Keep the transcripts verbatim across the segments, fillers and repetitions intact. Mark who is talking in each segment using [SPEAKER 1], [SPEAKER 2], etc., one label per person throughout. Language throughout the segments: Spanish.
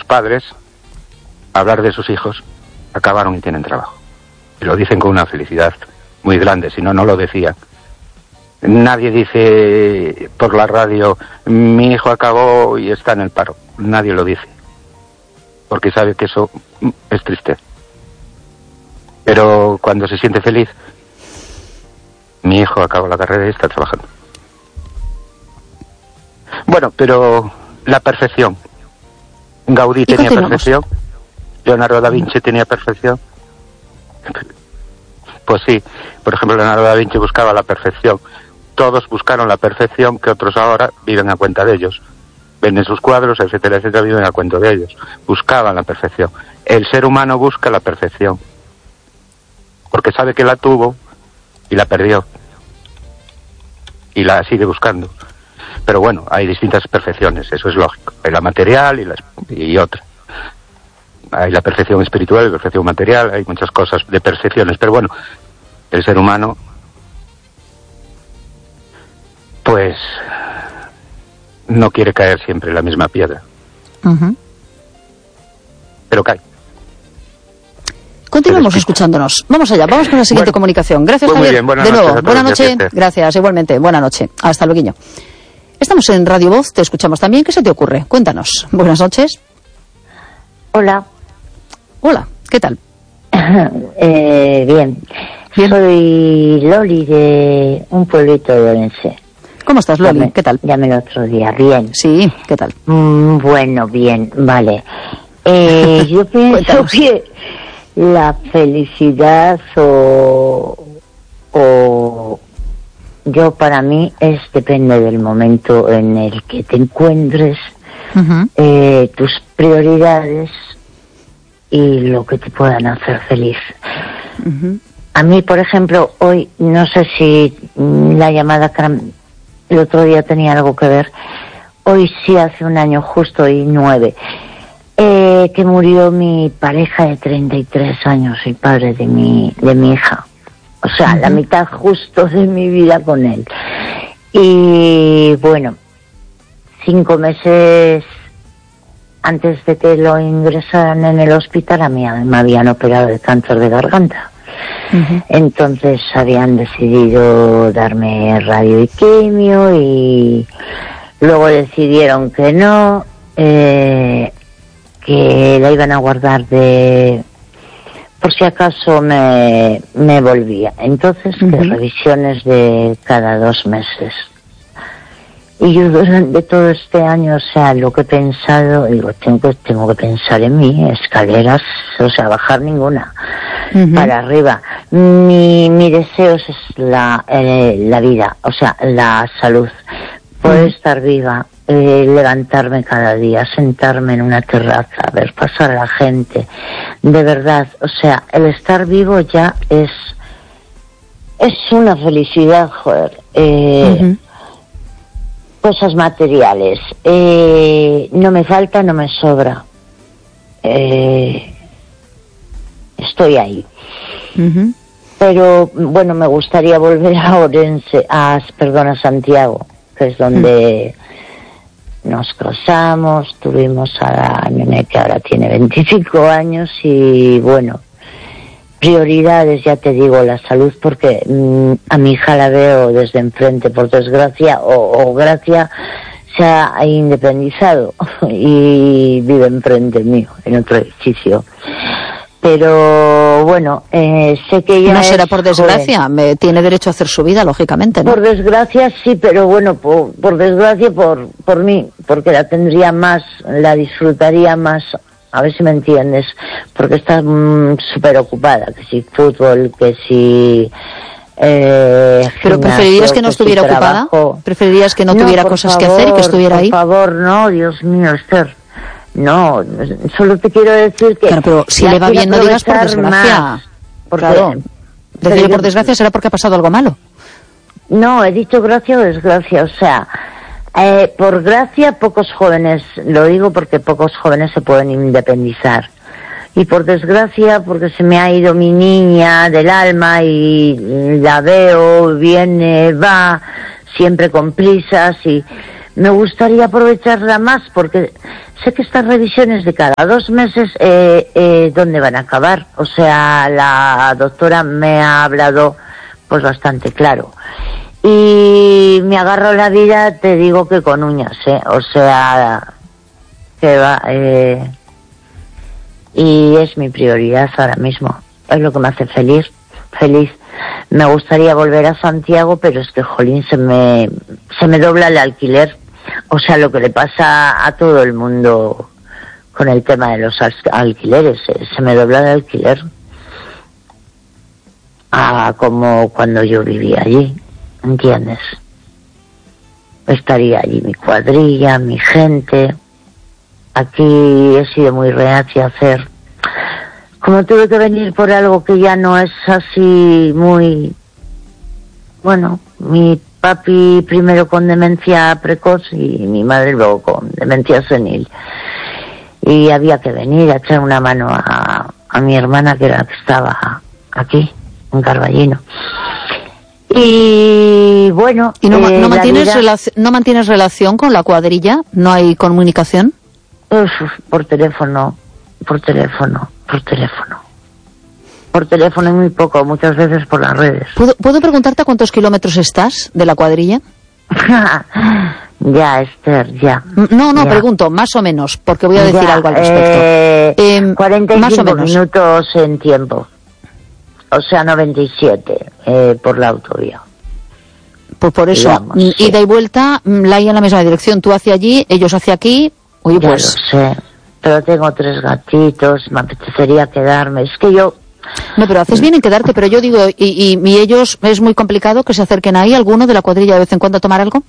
[SPEAKER 1] padres, hablar de sus hijos, acabaron y tienen trabajo. Y lo dicen con una felicidad muy grande, si no, no lo decían. Nadie dice por la radio, mi hijo acabó y está en el paro. Nadie lo dice, porque sabe que eso es triste. Pero cuando se siente feliz, mi hijo acabó la carrera y está trabajando. Bueno, pero la perfección. Gaudí tenía perfección, Leonardo da Vinci tenía perfección. Pues sí, por ejemplo, Leonardo da Vinci buscaba la perfección. Todos buscaron la perfección que otros ahora viven a cuenta de ellos. Venden sus cuadros, etcétera, etcétera, viven a cuenta de ellos. Buscaban la perfección. El ser humano busca la perfección, porque sabe que la tuvo y la perdió. Y la sigue buscando. Pero bueno, hay distintas perfecciones, eso es lógico. Hay la material y, la, y otra. Hay la perfección espiritual y la perfección material, hay muchas cosas de percepciones. Pero bueno, el ser humano, pues, no quiere caer siempre en la misma piedra. Uh-huh. Pero cae.
[SPEAKER 2] Continuamos escuchándonos. Vamos allá, vamos con la siguiente bueno, comunicación. Gracias,
[SPEAKER 1] pues
[SPEAKER 2] Javier.
[SPEAKER 1] Bien, buenas
[SPEAKER 2] de nuevo,
[SPEAKER 1] noches
[SPEAKER 2] buenas noches. Gracias, igualmente. Buenas noches. Hasta luego. Estamos en Radio Voz, te escuchamos también. ¿Qué se te ocurre? Cuéntanos. Buenas noches.
[SPEAKER 3] Hola.
[SPEAKER 2] Hola, ¿qué tal?
[SPEAKER 3] eh, bien. bien. Soy Loli de un pueblito de Orense.
[SPEAKER 2] ¿Cómo estás, Loli?
[SPEAKER 3] Llame,
[SPEAKER 2] ¿Qué tal?
[SPEAKER 3] Llamé el otro día. Bien.
[SPEAKER 2] Sí, ¿qué tal?
[SPEAKER 3] Mm, bueno, bien, vale. Eh, yo pienso que la felicidad o, o yo para mí es depende del momento en el que te encuentres, uh-huh. eh, tus prioridades y lo que te puedan hacer feliz. Uh-huh. A mí, por ejemplo, hoy no sé si la llamada el otro día tenía algo que ver. Hoy sí hace un año justo y nueve. Eh, que murió mi pareja de treinta y tres años, el padre de mi de mi hija. O sea, uh-huh. la mitad justo de mi vida con él. Y bueno, cinco meses antes de que lo ingresaran en el hospital, a mí me habían operado de cáncer de garganta. Uh-huh. Entonces habían decidido darme radio y quimio y luego decidieron que no, eh, que la iban a guardar de por si acaso me, me volvía. Entonces, uh-huh. que revisiones de cada dos meses. Y yo durante todo este año, o sea, lo que he pensado, digo, tengo que, tengo que pensar en mí, escaleras, o sea, bajar ninguna, uh-huh. para arriba. Mi, mi deseo es la, eh, la vida, o sea, la salud, poder uh-huh. estar viva. Eh, levantarme cada día, sentarme en una terraza, ver pasar a la gente, de verdad, o sea, el estar vivo ya es es una felicidad, joder. Eh, uh-huh. Cosas materiales, eh, no me falta, no me sobra, eh, estoy ahí. Uh-huh. Pero bueno, me gustaría volver a Orense, a, perdón, a Santiago, que es donde uh-huh. nos casamos, tuvimos a la nene que ahora tiene veinticinco años y bueno, prioridades, ya te digo, la salud, porque mmm, a mi hija la veo desde enfrente, por desgracia, o, o gracia, se ha independizado y vive enfrente mío, en otro edificio. Pero bueno, eh, sé que ella
[SPEAKER 2] no será
[SPEAKER 3] es
[SPEAKER 2] por desgracia, me, tiene derecho a hacer su vida, lógicamente, ¿no?
[SPEAKER 3] Por desgracia sí, pero bueno, por, por desgracia por por mí, porque la tendría más, la disfrutaría más, a ver si me entiendes, porque está mm, súper ocupada, que si fútbol, que si... Eh,
[SPEAKER 2] pero preferirías que no estuviera si ocupada, preferirías que no, no tuviera cosas favor, que hacer y que estuviera ahí.
[SPEAKER 3] Por favor, no, Dios mío, Esther. No, solo te quiero decir que...
[SPEAKER 2] Claro, pero si le va bien, no digas por desgracia. Porque, claro, decir por desgracia será porque ha pasado algo malo.
[SPEAKER 3] No, he dicho gracia o desgracia, o sea, eh, por gracia pocos jóvenes, lo digo porque pocos jóvenes se pueden independizar. Y por desgracia porque se me ha ido mi niña del alma y la veo, viene, va, siempre con prisas y... me gustaría aprovecharla más, porque sé que estas revisiones de cada dos meses, eh, eh, ¿dónde van a acabar? O sea, la doctora me ha hablado pues bastante claro. Y me agarro la vida, te digo que con uñas, ¿eh? O sea, que va... Eh, y es mi prioridad ahora mismo. Es lo que me hace feliz, feliz. Me gustaría volver a Santiago, pero es que, jolín, se me, se me dobla el alquiler. O sea, lo que le pasa a todo el mundo con el tema de los alquileres. Se me dobla el alquiler. Ah, como cuando yo vivía allí, ¿entiendes? Estaría allí mi cuadrilla, mi gente. Aquí he sido muy reacia a hacer. Como tuve que venir por algo que ya no es así muy... Bueno, mi papi primero con demencia precoz y mi madre luego con demencia senil. Y había que venir a echar una mano a, a mi hermana, que era la que estaba aquí, en Carballino. Y bueno...
[SPEAKER 2] ¿Y no,
[SPEAKER 3] eh,
[SPEAKER 2] no, mantienes,
[SPEAKER 3] vida...
[SPEAKER 2] relac- no mantienes relación con la cuadrilla? ¿No hay comunicación?
[SPEAKER 3] Uf, por teléfono, por teléfono, por teléfono. Por teléfono y muy poco, muchas veces por las redes.
[SPEAKER 2] ¿Puedo, ¿puedo preguntarte a cuántos kilómetros estás de la cuadrilla?
[SPEAKER 3] Ya, Esther, ya.
[SPEAKER 2] No, no,
[SPEAKER 3] ya.
[SPEAKER 2] Pregunto, más o menos, porque voy a decir
[SPEAKER 3] ya,
[SPEAKER 2] algo al respecto.
[SPEAKER 3] Eh,
[SPEAKER 2] eh,
[SPEAKER 3] cuarenta y cinco
[SPEAKER 2] más o menos.
[SPEAKER 3] minutos en tiempo. O sea, noventa y siete eh, por la autovía.
[SPEAKER 2] Pues por eso,
[SPEAKER 3] Digamos,
[SPEAKER 2] ida
[SPEAKER 3] sí.
[SPEAKER 2] y vuelta, la hay en la misma dirección. Tú hacia allí, ellos hacia aquí. Oye,
[SPEAKER 3] Ya
[SPEAKER 2] pues...
[SPEAKER 3] lo sé, pero tengo tres gatitos, me apetecería quedarme. Es que yo...
[SPEAKER 2] No, pero haces bien en quedarte, pero yo digo, y, y, y ellos, es muy complicado que se acerquen ahí, alguno de la cuadrilla de vez en cuando a tomar algo.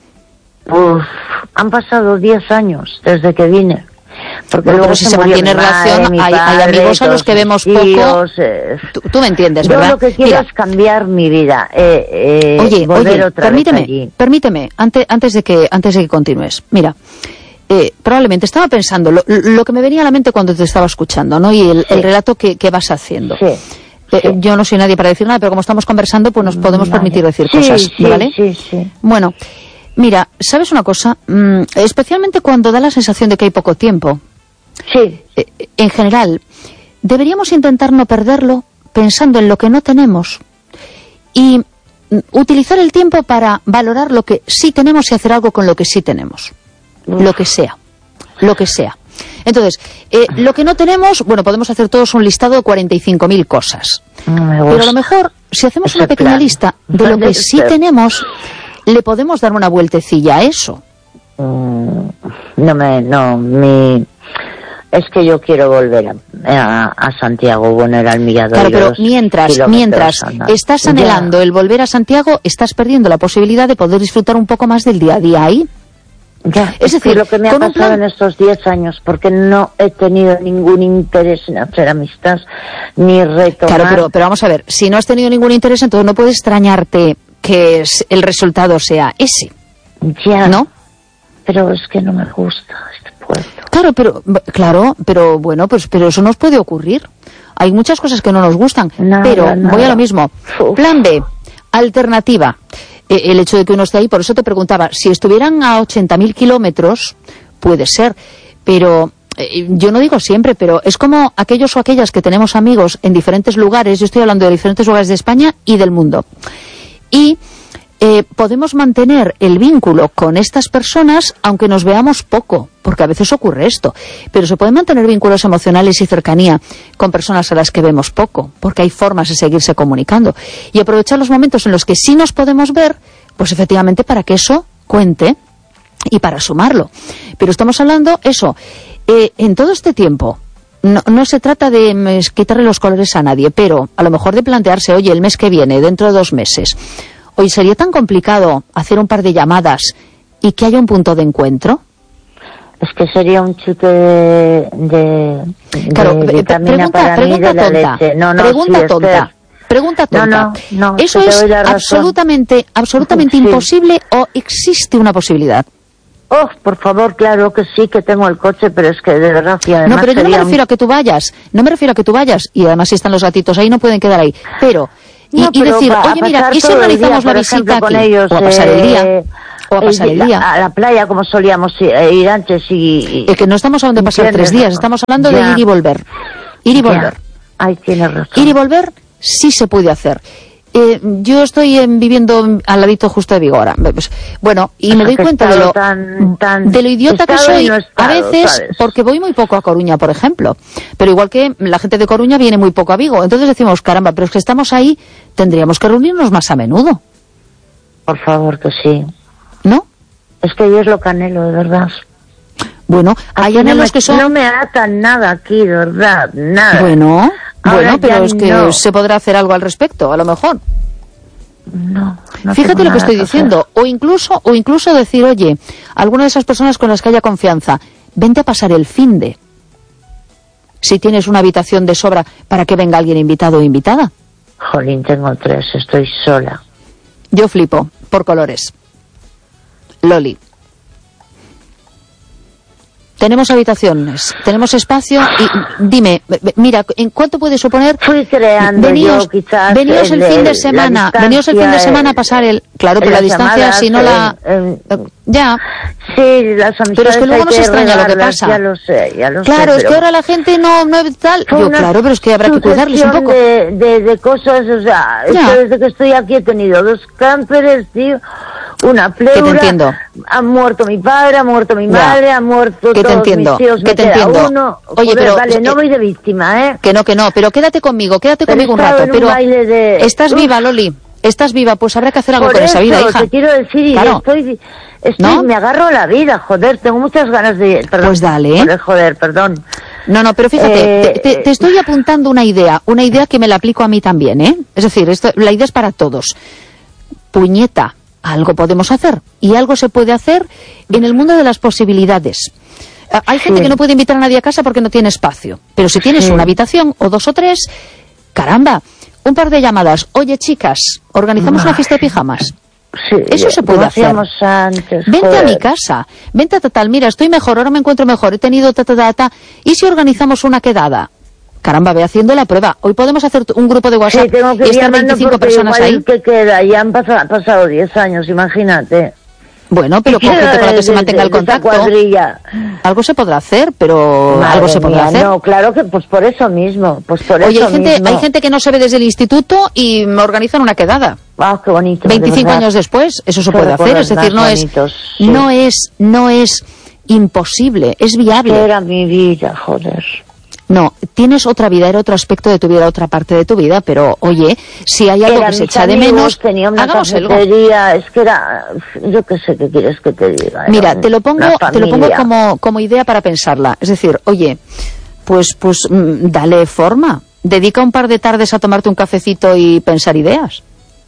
[SPEAKER 3] Uf, han pasado diez años desde que vine. Porque
[SPEAKER 2] Bueno,
[SPEAKER 3] luego
[SPEAKER 2] pero si se
[SPEAKER 3] murió
[SPEAKER 2] mantiene
[SPEAKER 3] mi madre,
[SPEAKER 2] relación,
[SPEAKER 3] mi
[SPEAKER 2] hay, hay
[SPEAKER 3] padre,
[SPEAKER 2] amigos a los que
[SPEAKER 3] todos
[SPEAKER 2] vemos
[SPEAKER 3] mis
[SPEAKER 2] poco.
[SPEAKER 3] tíos, eh,
[SPEAKER 2] Tú, tú me entiendes,
[SPEAKER 3] yo
[SPEAKER 2] ¿verdad?
[SPEAKER 3] lo que quiero
[SPEAKER 2] Mira,
[SPEAKER 3] es cambiar mi vida. Eh, eh,
[SPEAKER 2] oye,
[SPEAKER 3] volver
[SPEAKER 2] oye,
[SPEAKER 3] otra
[SPEAKER 2] permíteme,
[SPEAKER 3] vez allí.
[SPEAKER 2] permíteme, antes, antes de que, antes de que continúes. Mira, eh, probablemente estaba pensando lo, lo que me venía a la mente cuando te estaba escuchando, ¿no? Y el,
[SPEAKER 3] Sí.
[SPEAKER 2] el relato que, que vas haciendo.
[SPEAKER 3] Sí.
[SPEAKER 2] Eh,
[SPEAKER 3] Sí.
[SPEAKER 2] Yo no soy nadie para decir nada, pero como estamos conversando, pues nos podemos
[SPEAKER 3] Vale.
[SPEAKER 2] permitir decir
[SPEAKER 3] Sí,
[SPEAKER 2] cosas,
[SPEAKER 3] sí,
[SPEAKER 2] ¿vale?
[SPEAKER 3] sí, sí.
[SPEAKER 2] Bueno, mira, ¿sabes una cosa? Mm, especialmente cuando da la sensación de que hay poco tiempo.
[SPEAKER 3] Sí,
[SPEAKER 2] Eh, en general, deberíamos intentar no perderlo pensando en lo que no tenemos y mm, utilizar el tiempo para valorar lo que sí tenemos y hacer algo con lo que sí tenemos.
[SPEAKER 3] Uf.
[SPEAKER 2] Lo que sea, lo que sea. Entonces, eh, lo que no tenemos, bueno, podemos hacer todos un listado de cuarenta y cinco mil cosas.
[SPEAKER 3] no me
[SPEAKER 2] Pero a
[SPEAKER 3] gusta.
[SPEAKER 2] lo mejor, si hacemos
[SPEAKER 3] Ese
[SPEAKER 2] una pequeña
[SPEAKER 3] plan.
[SPEAKER 2] lista de lo que sí
[SPEAKER 3] Ese-
[SPEAKER 2] tenemos, le podemos dar una vueltecilla a eso.
[SPEAKER 3] Mm, no me, no, mi... Es que yo quiero volver a, a, a Santiago, bueno, era el mirador.
[SPEAKER 2] Claro, pero mientras, mientras estás anhelando
[SPEAKER 3] Ya.
[SPEAKER 2] el volver a Santiago, estás perdiendo la posibilidad de poder disfrutar un poco más del día a día ahí.
[SPEAKER 3] Ya,
[SPEAKER 2] Es
[SPEAKER 3] es,
[SPEAKER 2] decir,
[SPEAKER 3] que lo que me ha
[SPEAKER 2] con un
[SPEAKER 3] pasado
[SPEAKER 2] plan-
[SPEAKER 3] en estos diez años, porque no he tenido ningún interés en hacer amistad, ni retomar.
[SPEAKER 2] Claro, pero, pero vamos a ver, si no has tenido ningún interés, entonces no puedes extrañarte que es- el resultado sea ese,
[SPEAKER 3] Ya,
[SPEAKER 2] ¿no?
[SPEAKER 3] pero es que no me gusta este pueblo.
[SPEAKER 2] Claro, pero claro, pero bueno, pues pero eso nos puede ocurrir. Hay muchas cosas que no nos gustan,
[SPEAKER 3] Nada,
[SPEAKER 2] pero
[SPEAKER 3] nada.
[SPEAKER 2] voy a lo mismo.
[SPEAKER 3] Uf.
[SPEAKER 2] Plan B, alternativa. Eh, el hecho de que uno esté ahí, por eso te preguntaba, si estuvieran a ochenta mil kilómetros, puede ser, pero eh, yo no digo siempre, pero es como aquellos o aquellas que tenemos amigos en diferentes lugares, yo estoy hablando de diferentes lugares de España y del mundo. Y eh, podemos mantener el vínculo con estas personas aunque nos veamos poco, porque a veces ocurre esto, pero se pueden mantener vínculos emocionales y cercanía con personas a las que vemos poco, porque hay formas de seguirse comunicando y aprovechar los momentos en los que sí nos podemos ver, pues efectivamente para que eso cuente y para sumarlo. Pero estamos hablando, eso, eh, en todo este tiempo, no, no se trata de mm, quitarle los colores a nadie, pero a lo mejor de plantearse, oye, el mes que viene, dentro de dos meses, oye, ¿sería tan complicado hacer un par de llamadas y que haya un punto de encuentro?
[SPEAKER 3] Es que sería un chute de, de,
[SPEAKER 2] Claro,
[SPEAKER 3] de
[SPEAKER 2] pe-
[SPEAKER 3] vitamina
[SPEAKER 2] pregunta,
[SPEAKER 3] para mí
[SPEAKER 2] pregunta
[SPEAKER 3] de la
[SPEAKER 2] tonta,
[SPEAKER 3] leche. No, no,
[SPEAKER 2] pregunta
[SPEAKER 3] sí,
[SPEAKER 2] tonta,
[SPEAKER 3] Esther.
[SPEAKER 2] pregunta tonta.
[SPEAKER 3] No, no, no,
[SPEAKER 2] ¿Eso
[SPEAKER 3] que te
[SPEAKER 2] es
[SPEAKER 3] doy la razón.
[SPEAKER 2] absolutamente, absolutamente
[SPEAKER 3] Sí.
[SPEAKER 2] imposible o existe una posibilidad?
[SPEAKER 3] Oh, por favor, claro que sí, que tengo el coche, pero es que de verdad, y además
[SPEAKER 2] No, pero yo no me
[SPEAKER 3] sería un-
[SPEAKER 2] refiero a que tú vayas, no me refiero a que tú vayas, y además si están los gatitos ahí no pueden quedar ahí, pero, y,
[SPEAKER 3] No,
[SPEAKER 2] y
[SPEAKER 3] pero
[SPEAKER 2] decir,
[SPEAKER 3] pa- a
[SPEAKER 2] oye mira,
[SPEAKER 3] pasar
[SPEAKER 2] ¿y si
[SPEAKER 3] todo el
[SPEAKER 2] organizamos
[SPEAKER 3] día,
[SPEAKER 2] la
[SPEAKER 3] por
[SPEAKER 2] visita
[SPEAKER 3] ejemplo,
[SPEAKER 2] aquí?
[SPEAKER 3] con ellos,
[SPEAKER 2] O a pasar el día,
[SPEAKER 3] eh,
[SPEAKER 2] o o a pasar el día.
[SPEAKER 3] A la playa como solíamos ir antes y...
[SPEAKER 2] Es que no estamos hablando de pasar tres días, estamos hablando ya. de ir y volver. Ir y
[SPEAKER 3] ya.
[SPEAKER 2] volver.
[SPEAKER 3] Ay, tienes razón.
[SPEAKER 2] Ir y volver sí se puede hacer. Eh, yo estoy eh, viviendo al ladito justo de Vigo ahora. Bueno, y o me doy cuenta de lo,
[SPEAKER 3] tan, tan
[SPEAKER 2] de lo idiota que soy no estado, a veces,
[SPEAKER 3] ¿sabes?
[SPEAKER 2] Porque voy muy poco a Coruña, por ejemplo. Pero igual que la gente de Coruña viene muy poco a Vigo. Entonces decimos, caramba, pero es que estamos ahí, tendríamos que reunirnos más a menudo.
[SPEAKER 3] Por favor, que sí.
[SPEAKER 2] ¿No?
[SPEAKER 3] Es que yo es lo que anhelo, de verdad.
[SPEAKER 2] Bueno, hay
[SPEAKER 3] aquí
[SPEAKER 2] anhelos
[SPEAKER 3] no me,
[SPEAKER 2] que son...
[SPEAKER 3] No me atan nada aquí, de verdad, nada.
[SPEAKER 2] Bueno...
[SPEAKER 3] Ahora
[SPEAKER 2] bueno, pero es que
[SPEAKER 3] no.
[SPEAKER 2] se podrá hacer algo al respecto, a lo mejor.
[SPEAKER 3] No, no
[SPEAKER 2] Fíjate lo que estoy
[SPEAKER 3] que
[SPEAKER 2] diciendo,
[SPEAKER 3] hacer.
[SPEAKER 2] o incluso o incluso decir, oye, alguna de esas personas con las que haya confianza, vente a pasar el finde. Si tienes una habitación de sobra para que venga alguien invitado o invitada.
[SPEAKER 3] Jolín, tengo tres, estoy sola.
[SPEAKER 2] Yo flipo, por colores. Loli. Tenemos habitaciones, tenemos espacio y dime, mira, ¿en cuánto puede suponer?
[SPEAKER 3] Fui creando
[SPEAKER 2] veníos,
[SPEAKER 3] yo quizás
[SPEAKER 2] veníos el,
[SPEAKER 3] el
[SPEAKER 2] fin de
[SPEAKER 3] de,
[SPEAKER 2] semana, veníos el fin de semana a pasar el, claro, pero la distancia si no la,
[SPEAKER 3] en, en,
[SPEAKER 2] ya.
[SPEAKER 3] Sí, las amistades
[SPEAKER 2] pero es que luego nos
[SPEAKER 3] que
[SPEAKER 2] extraña lo que pasa.
[SPEAKER 3] Ya lo sé, ya lo
[SPEAKER 2] claro,
[SPEAKER 3] sé.
[SPEAKER 2] es que ahora la gente no, no es tal. Yo, claro, pero es que habrá que cuidarles un poco.
[SPEAKER 3] De, de, de cosas, o sea, es que desde que estoy aquí he tenido dos cánceres, tío. Una pleura,
[SPEAKER 2] que te entiendo.
[SPEAKER 3] Ha muerto mi padre, ha muerto mi madre, ya. ha muerto
[SPEAKER 2] que
[SPEAKER 3] todos
[SPEAKER 2] te entiendo.
[SPEAKER 3] mis tíos,
[SPEAKER 2] que
[SPEAKER 3] me
[SPEAKER 2] te
[SPEAKER 3] queda
[SPEAKER 2] entiendo.
[SPEAKER 3] uno.
[SPEAKER 2] Oye,
[SPEAKER 3] Joder,
[SPEAKER 2] pero
[SPEAKER 3] vale,
[SPEAKER 2] eh,
[SPEAKER 3] no voy de víctima, ¿eh?
[SPEAKER 2] Que no, que no, pero quédate conmigo, quédate
[SPEAKER 3] pero
[SPEAKER 2] conmigo un rato.
[SPEAKER 3] En
[SPEAKER 2] pero
[SPEAKER 3] un baile de...
[SPEAKER 2] estás
[SPEAKER 3] Uf.
[SPEAKER 2] viva, Loli, estás viva, pues habrá que hacer algo
[SPEAKER 3] Por
[SPEAKER 2] con
[SPEAKER 3] eso,
[SPEAKER 2] esa vida, hija.
[SPEAKER 3] Te quiero decir, y
[SPEAKER 2] claro.
[SPEAKER 3] estoy, estoy
[SPEAKER 2] ¿No?
[SPEAKER 3] me agarro a la vida, joder, tengo muchas ganas de... Perdón,
[SPEAKER 2] pues dale.
[SPEAKER 3] Joder, joder, perdón.
[SPEAKER 2] No, no, pero fíjate,
[SPEAKER 3] eh,
[SPEAKER 2] te, te, te estoy apuntando una idea, una idea que me la aplico a mí también, ¿eh? Es decir, esto, la idea es para todos. Puñeta, algo podemos hacer, y algo se puede hacer en el mundo de las posibilidades. Hay gente sí. que no puede invitar a nadie a casa porque no tiene espacio, pero si tienes sí. una habitación o dos o tres, caramba, un par de llamadas. Oye, chicas, organizamos Ay. una fiesta de pijamas.
[SPEAKER 3] Sí,
[SPEAKER 2] eso se puede hacer.
[SPEAKER 3] Antes,
[SPEAKER 2] vente
[SPEAKER 3] joder.
[SPEAKER 2] a mi casa, vente a tal, mira, estoy mejor, ahora me encuentro mejor, he tenido ta, ta, ta, ta. ¿Y si organizamos una quedada? Caramba, ve haciendo la prueba. Hoy podemos hacer un grupo de WhatsApp
[SPEAKER 3] sí, tengo que
[SPEAKER 2] y están veinticinco personas ahí.
[SPEAKER 3] Que queda, ya han pasado, pasado diez años, imagínate.
[SPEAKER 2] Bueno, pero con gente con la que se mantenga el contacto. Algo se podrá hacer, pero
[SPEAKER 3] Madre
[SPEAKER 2] algo se podrá
[SPEAKER 3] mía,
[SPEAKER 2] hacer.
[SPEAKER 3] No, claro que pues por eso mismo, pues por
[SPEAKER 2] Oye,
[SPEAKER 3] eso
[SPEAKER 2] hay gente,
[SPEAKER 3] mismo.
[SPEAKER 2] hay gente que no se ve desde el instituto y me organizan una quedada.
[SPEAKER 3] Ah, qué bonito.
[SPEAKER 2] veinticinco años después, eso se
[SPEAKER 3] qué
[SPEAKER 2] puede hacer, es decir, no
[SPEAKER 3] bonitos,
[SPEAKER 2] es,
[SPEAKER 3] sí.
[SPEAKER 2] no es, no es imposible, es viable.
[SPEAKER 3] Era mi vida, joder.
[SPEAKER 2] No, tienes otra vida, era otro aspecto de tu vida, otra parte de tu vida, pero oye, si hay algo
[SPEAKER 3] era
[SPEAKER 2] que se echa de menos,
[SPEAKER 3] tenía una
[SPEAKER 2] hagamos algo.
[SPEAKER 3] Es que era, yo qué sé qué quieres que te diga.
[SPEAKER 2] Mira, te lo pongo, te lo pongo como, como idea para pensarla. Es decir, oye, pues, pues, mmm, dale forma. Dedica un par de tardes a tomarte un cafecito y pensar ideas.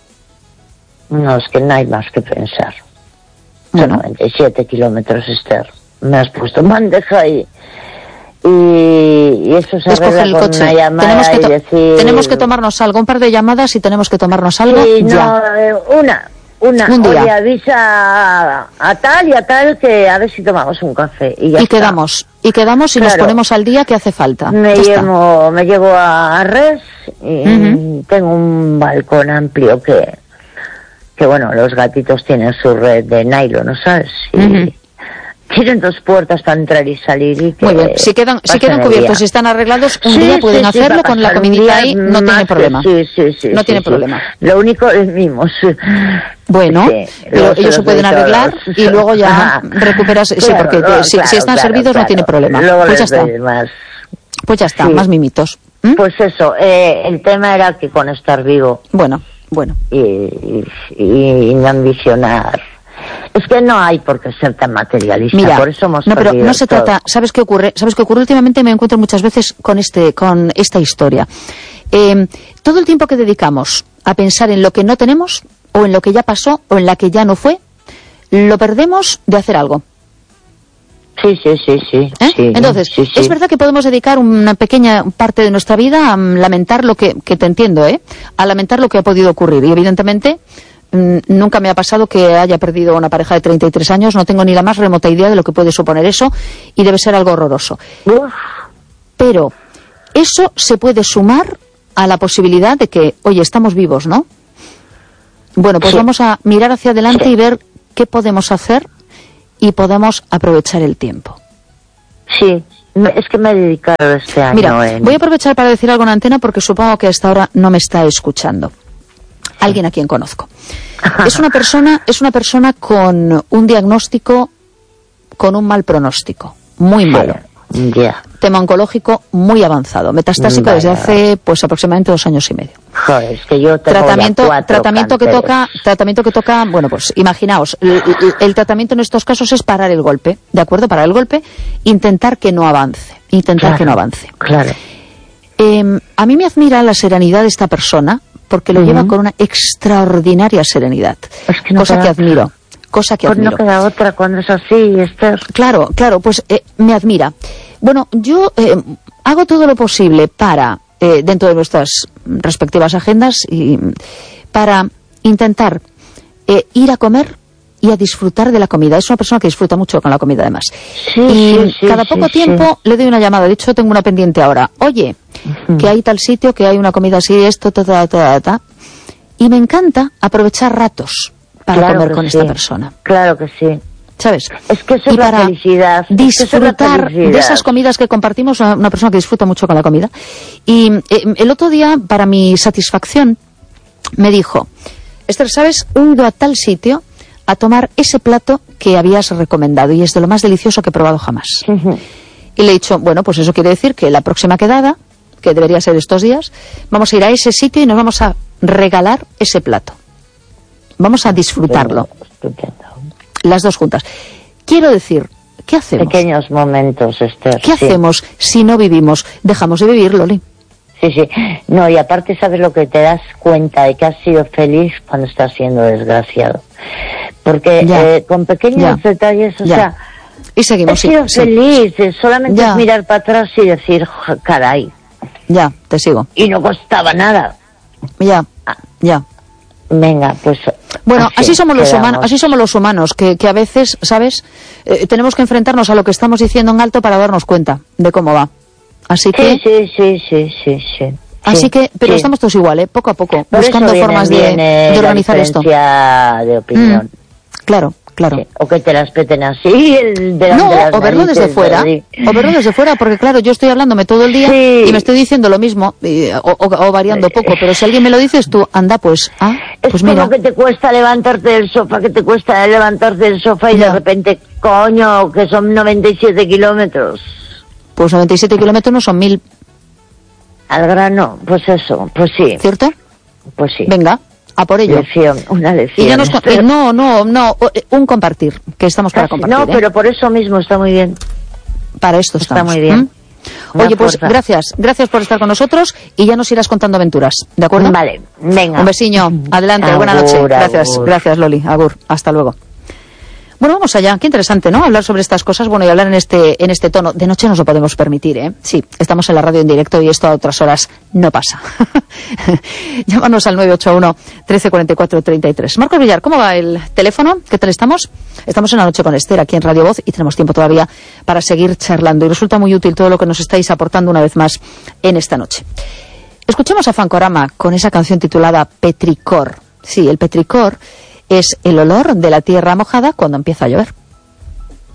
[SPEAKER 3] No, es que no hay más que pensar.
[SPEAKER 2] Bueno.
[SPEAKER 3] Son noventa y siete kilómetros, Esther. Me has puesto bandeja ahí. Y, y eso se
[SPEAKER 2] arregla el
[SPEAKER 3] con
[SPEAKER 2] coche.
[SPEAKER 3] Una llamada
[SPEAKER 2] tenemos, que
[SPEAKER 3] y decir...
[SPEAKER 2] tenemos que tomarnos algo, un par de llamadas y tenemos que tomarnos algo
[SPEAKER 3] sí,
[SPEAKER 2] ya.
[SPEAKER 3] No, eh, una, una.
[SPEAKER 2] Un día.
[SPEAKER 3] Oye, avisa a, a tal y a tal que a ver si tomamos un café. Y, ya
[SPEAKER 2] y
[SPEAKER 3] está.
[SPEAKER 2] quedamos, y quedamos y claro. nos ponemos al día que hace falta.
[SPEAKER 3] Me
[SPEAKER 2] ya
[SPEAKER 3] llevo,
[SPEAKER 2] está.
[SPEAKER 3] me llevo a Res y uh-huh. tengo un balcón amplio que, que bueno, los gatitos tienen su red de nylon, ¿no sabes? Y, uh-huh. Tienen dos puertas para entrar y salir y que
[SPEAKER 2] muy bien, si quedan, si quedan cubiertos y están arreglados, un sí, día pueden sí, hacerlo sí, con la comidita ahí, no tiene problema.
[SPEAKER 3] Sí, sí, sí.
[SPEAKER 2] No
[SPEAKER 3] sí,
[SPEAKER 2] tiene
[SPEAKER 3] sí.
[SPEAKER 2] problema.
[SPEAKER 3] Lo único es mimos.
[SPEAKER 2] Bueno,
[SPEAKER 3] sí,
[SPEAKER 2] pero ellos se pueden arreglar todos. Y luego ya Ajá. recuperas, claro, sí, porque
[SPEAKER 3] no,
[SPEAKER 2] si,
[SPEAKER 3] claro,
[SPEAKER 2] si están
[SPEAKER 3] claro,
[SPEAKER 2] servidos
[SPEAKER 3] claro.
[SPEAKER 2] no tiene problema.
[SPEAKER 3] Luego
[SPEAKER 2] pues ya está.
[SPEAKER 3] Más.
[SPEAKER 2] Pues ya está,
[SPEAKER 3] sí.
[SPEAKER 2] más mimitos. ¿Mm?
[SPEAKER 3] Pues eso, eh, el tema era que con estar vivo.
[SPEAKER 2] Bueno, bueno.
[SPEAKER 3] Y, y, y no ambicionar. Es que no hay por qué ser tan materialista.
[SPEAKER 2] Mira,
[SPEAKER 3] por eso hemos
[SPEAKER 2] no, pero no se
[SPEAKER 3] todo.
[SPEAKER 2] trata. ¿Sabes qué ocurre? ¿Sabes qué ocurre? Últimamente me encuentro muchas veces con este, con esta historia. Eh, todo el tiempo que dedicamos a pensar en lo que no tenemos, o en lo que ya pasó, o en la que ya no fue, lo perdemos de hacer algo.
[SPEAKER 3] Sí, sí, sí, sí.
[SPEAKER 2] ¿Eh?
[SPEAKER 3] sí
[SPEAKER 2] Entonces,
[SPEAKER 3] sí, sí.
[SPEAKER 2] es verdad que podemos dedicar una pequeña parte de nuestra vida a lamentar lo que, que te entiendo, ¿eh? A lamentar lo que ha podido ocurrir. Y evidentemente, mmm, nunca me ha pasado que haya perdido una pareja de treinta y tres años, no tengo ni la más remota idea de lo que puede suponer eso, y debe ser algo horroroso.
[SPEAKER 3] Uf.
[SPEAKER 2] Pero eso se puede sumar a la posibilidad de que, oye, estamos vivos, ¿no? Bueno, pues sí. vamos a mirar hacia adelante
[SPEAKER 3] sí.
[SPEAKER 2] y ver qué podemos hacer y podemos aprovechar el tiempo.
[SPEAKER 3] Sí, es que me he dedicado este año.
[SPEAKER 2] Mira,
[SPEAKER 3] en...
[SPEAKER 2] voy a aprovechar para decir algo en antena porque supongo que hasta ahora no me está escuchando. Alguien a quien conozco. Es una persona, es una persona con un diagnóstico, con un mal pronóstico, muy malo.
[SPEAKER 3] Sí, yeah.
[SPEAKER 2] Tema oncológico muy avanzado, metastásico vale, desde hace pues aproximadamente dos años y medio.
[SPEAKER 3] Joder, es que yo tengo
[SPEAKER 2] tratamiento,
[SPEAKER 3] ya cuatro
[SPEAKER 2] tratamiento que
[SPEAKER 3] cánceres.
[SPEAKER 2] toca, tratamiento que toca, bueno pues imaginaos, el, el, el tratamiento en estos casos es parar el golpe, ¿de acuerdo? Parar el golpe, intentar que no avance, intentar
[SPEAKER 3] claro,
[SPEAKER 2] que no avance.
[SPEAKER 3] Claro.
[SPEAKER 2] Eh, a mí me admira la serenidad de esta persona porque lo uh-huh. lleva con una extraordinaria serenidad,
[SPEAKER 3] es que no
[SPEAKER 2] cosa que admiro. Cosa que
[SPEAKER 3] pues
[SPEAKER 2] admiro.
[SPEAKER 3] No queda otra cuando es así, Esther.
[SPEAKER 2] Claro, claro, pues eh, me admira. Bueno, yo eh, hago todo lo posible para, eh, dentro de nuestras respectivas agendas, y para intentar eh, ir a comer y a disfrutar de la comida. Es una persona que disfruta mucho con la comida, además.
[SPEAKER 3] Sí,
[SPEAKER 2] y
[SPEAKER 3] sí,
[SPEAKER 2] cada
[SPEAKER 3] sí,
[SPEAKER 2] poco
[SPEAKER 3] sí,
[SPEAKER 2] tiempo sí. le doy una llamada. De hecho, tengo una pendiente ahora. Oye, uh-huh. que hay tal sitio, que hay una comida así, esto, ta, ta, ta, ta. Y me encanta aprovechar ratos para
[SPEAKER 3] claro
[SPEAKER 2] comer con
[SPEAKER 3] sí.
[SPEAKER 2] esta persona.
[SPEAKER 3] Claro que sí.
[SPEAKER 2] ¿Sabes?
[SPEAKER 3] Es que eso
[SPEAKER 2] y
[SPEAKER 3] es la
[SPEAKER 2] para
[SPEAKER 3] felicidad.
[SPEAKER 2] disfrutar
[SPEAKER 3] es que es la felicidad.
[SPEAKER 2] de esas comidas que compartimos, una, una persona que disfruta mucho con la comida. Y eh, el otro día, para mi satisfacción, me dijo, Esther, ¿sabes? He ido a tal sitio a tomar ese plato que habías recomendado y es de lo más delicioso que he probado jamás. Uh-huh. Y le he dicho, bueno, pues eso quiere decir que la próxima quedada, que debería ser estos días, vamos a ir a ese sitio y nos vamos a regalar ese plato. Vamos a disfrutarlo.
[SPEAKER 3] Estupendo.
[SPEAKER 2] Las dos juntas. Quiero decir, ¿qué hacemos?
[SPEAKER 3] Pequeños momentos, Esther.
[SPEAKER 2] ¿Qué sí. hacemos si no vivimos? Dejamos de vivir, Loli.
[SPEAKER 3] Sí, sí. No, y aparte sabes lo que te das cuenta de que has sido feliz cuando estás siendo desgraciado. Porque eh, con pequeños ya. detalles, o
[SPEAKER 2] ya.
[SPEAKER 3] sea...
[SPEAKER 2] Y seguimos,
[SPEAKER 3] he sido
[SPEAKER 2] sí,
[SPEAKER 3] feliz,
[SPEAKER 2] sí.
[SPEAKER 3] solamente
[SPEAKER 2] ya.
[SPEAKER 3] es mirar para atrás y decir, caray.
[SPEAKER 2] Ya, te sigo.
[SPEAKER 3] Y no costaba nada.
[SPEAKER 2] Ya, ya.
[SPEAKER 3] Venga, pues...
[SPEAKER 2] Bueno, así, así somos los humanos, así somos los humanos, que, que a veces, ¿sabes? Eh, tenemos que enfrentarnos a lo que estamos diciendo en alto para darnos cuenta de cómo va. Así que...
[SPEAKER 3] Sí, sí, sí, sí, sí.
[SPEAKER 2] Así
[SPEAKER 3] sí,
[SPEAKER 2] que, pero
[SPEAKER 3] sí.
[SPEAKER 2] estamos todos igual, ¿eh? Poco a poco,
[SPEAKER 3] Por
[SPEAKER 2] buscando
[SPEAKER 3] viene,
[SPEAKER 2] formas de,
[SPEAKER 3] viene
[SPEAKER 2] de organizar
[SPEAKER 3] la
[SPEAKER 2] esto.
[SPEAKER 3] de opinión.
[SPEAKER 2] Mm, claro, claro.
[SPEAKER 3] Sí. O que te las peten así, el de
[SPEAKER 2] No,
[SPEAKER 3] de las
[SPEAKER 2] o verlo desde fuera,
[SPEAKER 3] de...
[SPEAKER 2] o verlo desde fuera, porque claro, yo estoy hablándome todo el día
[SPEAKER 3] sí.
[SPEAKER 2] y me estoy diciendo lo mismo, y, o, o, o variando poco, pero si alguien me lo dices tú, anda, pues, ah,
[SPEAKER 3] es
[SPEAKER 2] pues
[SPEAKER 3] como
[SPEAKER 2] mira.
[SPEAKER 3] que te cuesta levantarte del sofá, que te cuesta levantarte del sofá y ya. de repente, coño, que son noventa y siete kilómetros.
[SPEAKER 2] Pues noventa y siete kilómetros no son mil.
[SPEAKER 3] Al grano, pues eso, pues sí.
[SPEAKER 2] ¿Cierto?
[SPEAKER 3] Pues sí.
[SPEAKER 2] Venga, a por ello.
[SPEAKER 3] Lección, una lección.
[SPEAKER 2] Y ya nos, eh, no, no, no, un compartir, que estamos para
[SPEAKER 3] Casi,
[SPEAKER 2] compartir.
[SPEAKER 3] No,
[SPEAKER 2] ¿eh?
[SPEAKER 3] pero por eso mismo está muy bien.
[SPEAKER 2] Para esto
[SPEAKER 3] está
[SPEAKER 2] estamos.
[SPEAKER 3] muy bien.
[SPEAKER 2] ¿Mm? Oye, pues
[SPEAKER 3] fuerza.
[SPEAKER 2] gracias, gracias por estar con nosotros y ya nos irás contando aventuras, ¿de acuerdo?
[SPEAKER 3] Vale, venga.
[SPEAKER 2] Un besiño, adelante,
[SPEAKER 3] Agur,
[SPEAKER 2] buena noche. Gracias,
[SPEAKER 3] agur.
[SPEAKER 2] gracias Loli, agur, hasta luego. Bueno, vamos allá, qué interesante, ¿no? Hablar sobre estas cosas, bueno, y hablar en este en este tono. De noche nos lo podemos permitir, ¿eh? Sí, estamos en la radio en directo y esto a otras horas no pasa. Llámanos al nueve ocho uno, trece cuarenta y cuatro, treinta y tres. Marcos Villar, ¿cómo va el teléfono? ¿Qué tal estamos? Estamos en la noche con Esther aquí en Radio Voz y tenemos tiempo todavía para seguir charlando y resulta muy útil todo lo que nos estáis aportando una vez más en esta noche. Escuchemos a Fancorama con esa canción titulada Petricor. Sí, el petricor es el olor de la tierra mojada cuando empieza a llover.